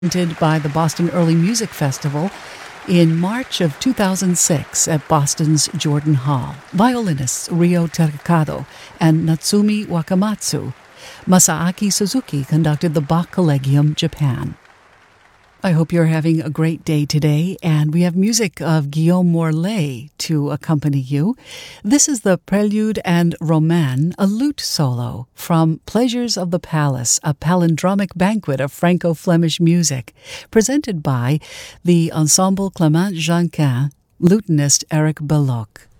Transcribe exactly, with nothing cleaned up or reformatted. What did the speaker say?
presented by the Boston Early Music Festival in March of two thousand six at Boston's Jordan Hall. Violinists Ryo Terikado and Natsumi Wakamatsu. Masaaki Suzuki conducted the Bach Collegium, Japan. I hope you're having a great day today, and we have music of Guillaume Morlet to accompany you. This is the Prelude and Roman, a lute solo from Pleasures of the Palace, a palindromic banquet of Franco-Flemish music, presented by the Ensemble Clément Jeanquin, lutenist Eric Belloc.